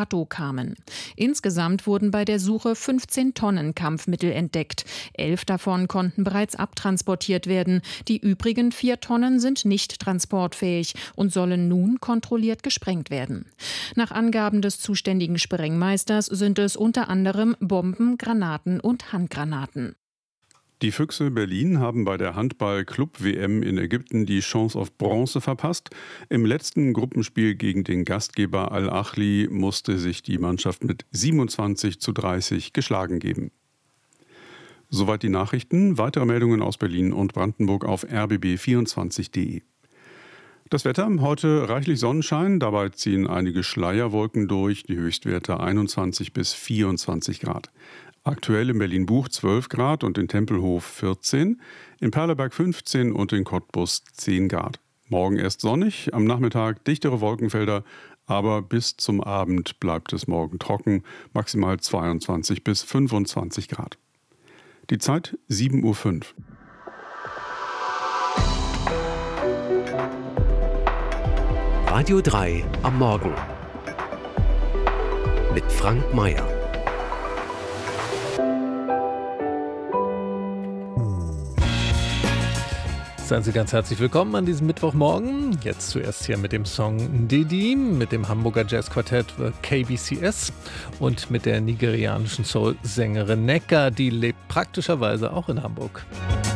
Kato kamen. Insgesamt wurden bei der Suche 15 Tonnen Kampfmittel entdeckt. 11 davon konnten bereits abtransportiert werden. Die übrigen 4 Tonnen sind nicht transportfähig und sollen nun kontrolliert gesprengt werden. Nach Angaben des zuständigen Sprengmeisters sind es unter anderem Bomben, Granaten und Handgranaten. Die Füchse Berlin haben bei der Handball-Club-WM in Ägypten die Chance auf Bronze verpasst. Im letzten Gruppenspiel gegen den Gastgeber Al-Ahly musste sich die Mannschaft mit 27:30 geschlagen geben. Soweit die Nachrichten. Weitere Meldungen aus Berlin und Brandenburg auf rbb24.de. Das Wetter, heute reichlich Sonnenschein, dabei ziehen einige Schleierwolken durch, die Höchstwerte 21 bis 24 Grad. Aktuell in Berlin-Buch 12 Grad und in Tempelhof 14, in Perleberg 15 und in Cottbus 10 Grad. Morgen erst sonnig, am Nachmittag dichtere Wolkenfelder, aber bis zum Abend bleibt es morgen trocken, maximal 22 bis 25 Grad. Die Zeit 7:05 Uhr. Radio 3 am Morgen mit Frank Mayer. Seien Sie ganz herzlich willkommen an diesem Mittwochmorgen. Jetzt zuerst hier mit dem Song Didi, mit dem Hamburger Jazzquartett KBCS und mit der nigerianischen Soul-Sängerin Nneka, die lebt praktischerweise auch in Hamburg.